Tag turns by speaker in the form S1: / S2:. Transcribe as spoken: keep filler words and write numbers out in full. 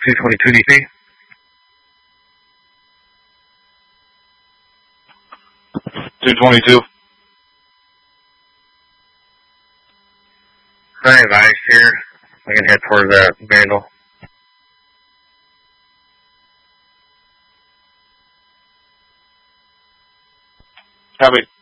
S1: two twenty-two D C.
S2: two twenty-two.
S1: I have ice here. I can head towards that Vandal.
S2: Copy.